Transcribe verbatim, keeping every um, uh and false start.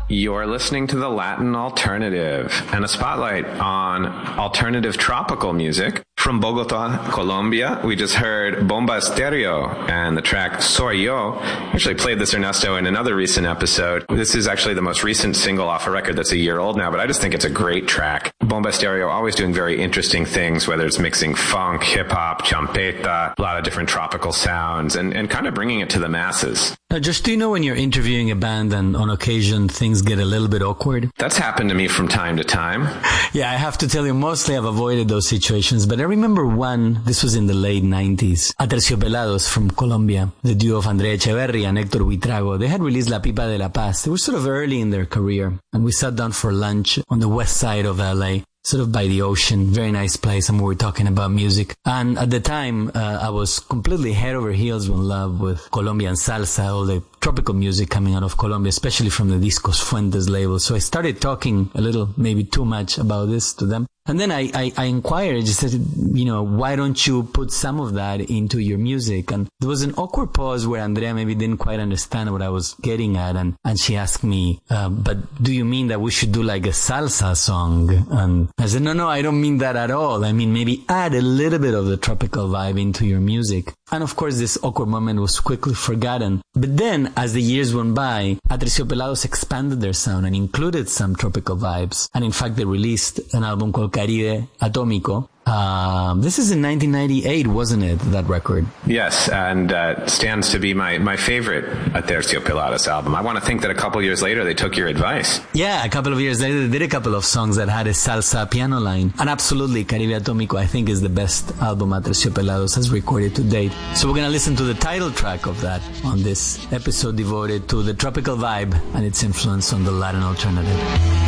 You're listening to the Latin Alternative and a spotlight on alternative tropical music. From Bogota, Colombia, we just heard Bomba Estéreo and the track Soy Yo. I actually played this, Ernesto, in another recent episode. This is actually the most recent single off a record that's a year old now, but I just think it's a great track. Bomba Estéreo always doing very interesting things, whether it's mixing funk, hip-hop, champeta, a lot of different tropical sounds, and, and kind of bringing it to the masses. Now, just do you know when you're interviewing a band and on occasion things get a little bit awkward? That's happened to me from time to time. Yeah, I have to tell you, mostly I've avoided those situations, but I remember one, this was in the late nineties, Aterciopelados from Colombia, the duo of Andrea Echeverri and Héctor Buitrago. They had released La Pipa de la Paz. They were sort of early in their career, and we sat down for lunch on the west side of L A, sort of by the ocean, very nice place, and we were talking about music. And at the time, uh, I was completely head over heels in love with Colombian salsa, all the tropical music coming out of Colombia, especially from the Discos Fuentes label. So I started talking a little, maybe too much about this to them. And then I, I, I inquired, I just said, you know, why don't you put some of that into your music? And there was an awkward pause where Andrea maybe didn't quite understand what I was getting at. And, and she asked me, uh, but do you mean that we should do like a salsa song? And I said, no, no, I don't mean that at all. I mean, maybe add a little bit of the tropical vibe into your music. And of course, this awkward moment was quickly forgotten. But then, as the years went by, Aterciopelados expanded their sound and included some tropical vibes. And in fact, they released an album called Caribe Atómico. Um, this is in nineteen ninety-eight, wasn't it, that record? Yes, and uh, stands to be my, my favorite Aterciopelados album. I want to think that a couple years later they took your advice. Yeah, a couple of years later they did a couple of songs that had a salsa piano line. And absolutely, Caribe Atómico, I think, is the best album Aterciopelados has recorded to date. So we're going to listen to the title track of that on this episode devoted to the tropical vibe and its influence on the Latin alternative.